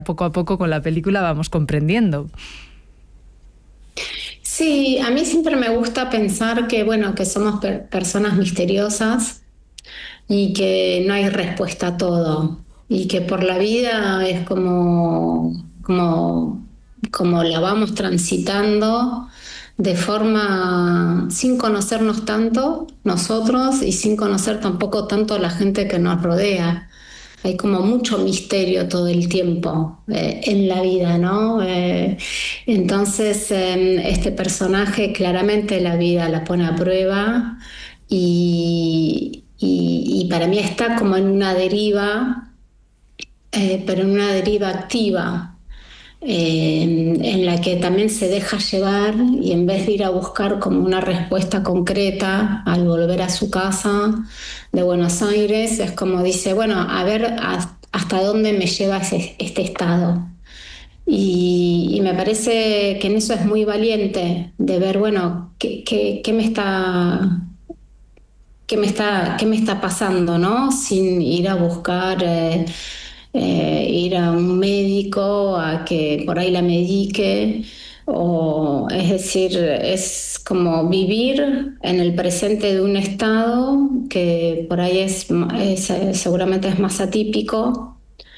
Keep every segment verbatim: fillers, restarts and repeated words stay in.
Poco a poco con la película vamos comprendiendo. Sí, a mí siempre me gusta pensar que, bueno, que somos per- personas misteriosas y que no hay respuesta a todo y que por la vida es como, como, como la vamos transitando de forma sin conocernos tanto nosotros y sin conocer tampoco tanto a la gente que nos rodea. Hay como mucho misterio todo el tiempo eh, en la vida, ¿no? Eh, entonces, eh, este personaje claramente la vida la pone a prueba y, y- y para mí está como en una deriva, eh, pero en una deriva activa, eh, en la que también se deja llevar y en vez de ir a buscar como una respuesta concreta al volver a su casa de Buenos Aires, es como dice, bueno, a ver a- hasta dónde me lleva ese- este estado. Y, y me parece que en eso es muy valiente de ver, bueno, qué, qué- qué me está, qué me está, qué me está pasando, ¿no? Sin ir a buscar, eh, eh, ir a un médico a que por ahí la medique. O, es decir, es como vivir en el presente de un estado que por ahí es, es, eh, seguramente es más atípico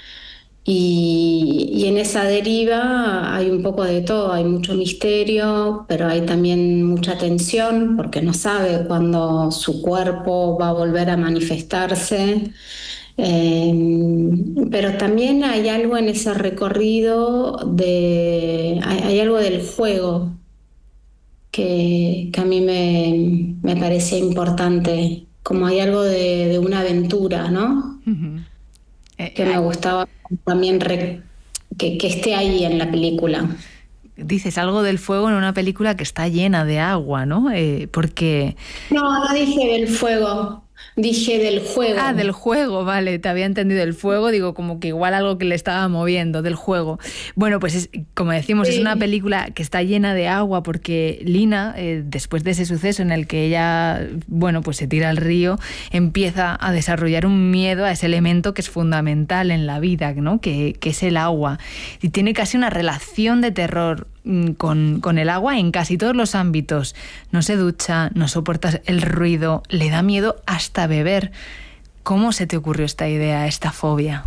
y, y en esa deriva hay un poco de todo, hay mucho misterio, pero hay también mucha tensión porque no sabe cuándo su cuerpo va a volver a manifestarse. Eh, pero también hay algo en ese recorrido de, hay, hay algo del juego que, que a mí me, me parece importante, como hay algo de, de una aventura, ¿no? Uh-huh. Eh, Que me gustaba también re- que, que esté ahí en la película. dices algo del fuego en una película que está llena de agua, ¿no? Eh, porque... No, no dije del fuego, dije del Ah, del juego. juego, vale, te había entendido el fuego, digo como que igual algo que le estaba moviendo del juego. Bueno, pues es, como decimos, es una Sí. película que está llena de agua porque Lina, eh, después de ese suceso en el que ella, bueno, pues se tira al río, empieza a desarrollar un miedo a ese elemento que es fundamental en la vida, ¿no? Que, que es el agua. Y tiene casi una relación de terror Con, con el agua en casi todos los ámbitos. No se ducha, no soporta el ruido, le da miedo hasta beber. ¿Cómo se te ocurrió esta idea, esta fobia?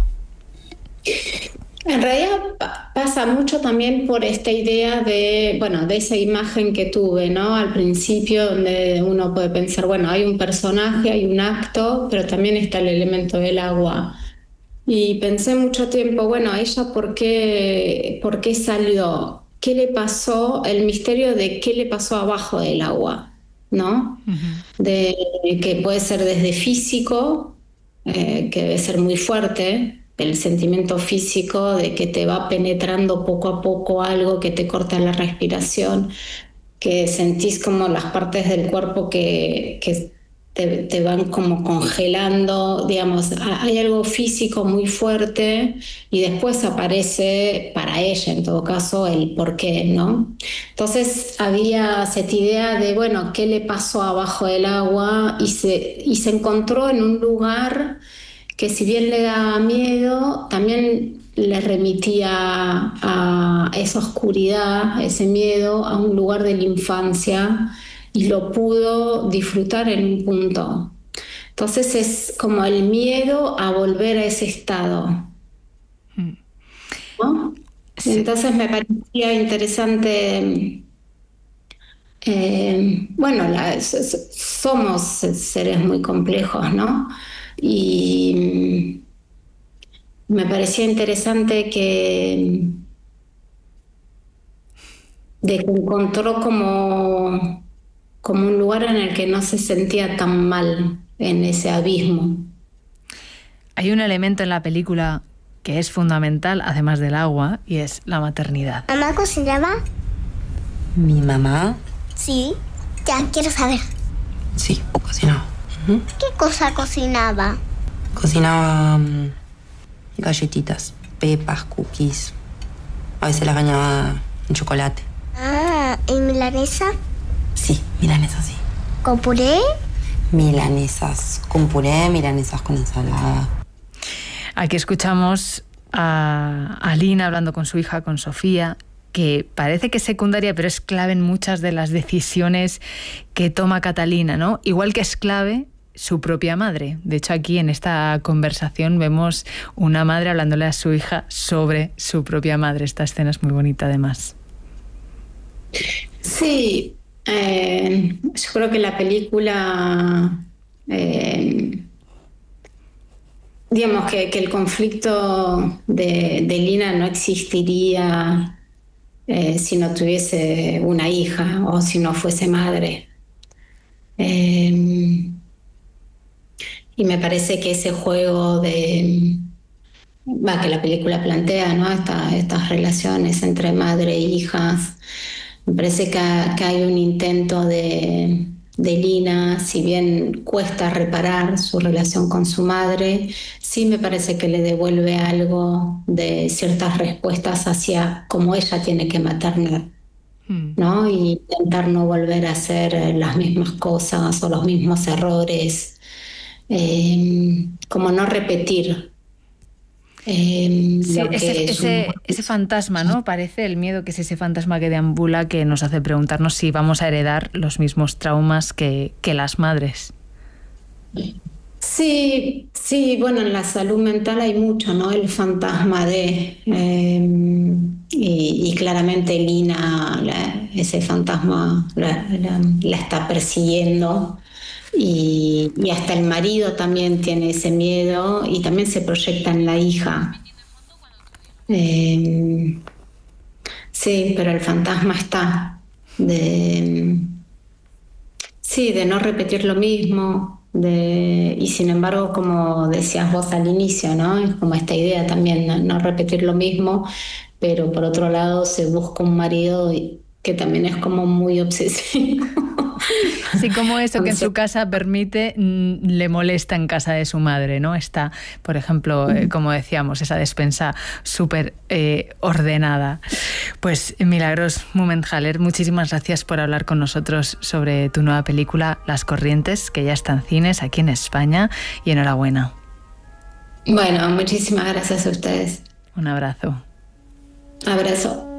En realidad pa- pasa mucho también por esta idea de, bueno, de esa imagen que tuve, ¿no? Al principio, donde uno puede pensar, bueno, hay un personaje, hay un acto, pero también está el elemento del agua. Y pensé mucho tiempo, bueno, ella por qué, por qué salió, qué le pasó, el misterio de qué le pasó abajo del agua, ¿no? Uh-huh. De que puede ser desde físico, eh, que debe ser muy fuerte, el sentimiento físico de que te va penetrando poco a poco algo que te corta la respiración, que sentís como las partes del cuerpo que, que te, te van como congelando, digamos, ha- hay algo físico muy fuerte y después aparece para ella, en todo caso, el por qué, ¿no? Entonces había esta idea de, bueno, ¿qué le pasó abajo del agua? Y se, y se encontró en un lugar que si bien le daba miedo, también le remitía a esa oscuridad, ese miedo, a un lugar de la infancia y lo pudo disfrutar en un punto. Entonces es como el miedo a volver a ese estado, ¿no? Sí. Entonces me parecía interesante, eh, bueno, la- s- s- somos seres muy complejos, ¿no? Y me parecía interesante que, de que encontró como, como un lugar en el que no se sentía tan mal en ese abismo. Hay un elemento en la película que es fundamental, además del agua, y es la maternidad. ¿Mamá cocinaba? ¿Mi mamá? Sí. Ya, quiero saber. Sí, cocinaba. Ujú. ¿Qué cosa cocinaba? Cocinaba mm, galletitas, pepas, cookies. A veces las bañaba en chocolate. Ah, ¿y milanesa? Sí, milanesas, sí. ¿Con puré? Milanesas con puré, milanesas con ensalada. Aquí escuchamos a, a Lina hablando con su hija, con Sofía, que parece que es secundaria, pero es clave en muchas de las decisiones que toma Catalina, ¿no? Igual que es clave su propia madre. De hecho, aquí en esta conversación vemos una madre hablándole a su hija sobre su propia madre. Esta escena es muy bonita, además. Sí, eh, yo creo que la película, eh, digamos que, que el conflicto de, de Lina no existiría eh, si no tuviese una hija o si no fuese madre. Eh, y me parece que ese juego de, va, que la película plantea, ¿no? Esta, estas relaciones entre madre e hijas, me parece que, que hay un intento de, de Lina, si bien cuesta reparar su relación con su madre, sí me parece que le devuelve algo de ciertas respuestas hacia cómo ella tiene que maternar, ¿no? Y intentar no volver a hacer las mismas cosas o los mismos errores, eh, como no repetir. Eh, sí, lo ese, que es ese, un... ese fantasma, ¿no? Parece el miedo, que es ese fantasma que deambula, que nos hace preguntarnos si vamos a heredar los mismos traumas que, que las madres. Sí, sí, bueno, en la salud mental hay mucho, ¿no? El fantasma de... eh, y, y claramente Lina, la- ese fantasma la, la- la está persiguiendo. Y, y hasta el marido también tiene ese miedo y también se proyecta en la hija. Eh, sí, pero el fantasma está de, sí, de no repetir lo mismo, de, y sin embargo, como decías vos al inicio, ¿no? Es como esta idea también, no, no repetir lo mismo, pero por otro lado se busca un marido y- que también es como muy obsesivo. Sí, como eso que en su casa permite, mm, le molesta en casa de su madre, ¿no? Está, por ejemplo, eh, como decíamos, esa despensa súper eh, ordenada. Pues Milagros Mumenthaler, muchísimas gracias por hablar con nosotros sobre tu nueva película Las Corrientes, que ya está en cines aquí en España, y enhorabuena. Bueno, muchísimas gracias a ustedes. Un abrazo. Abrazo.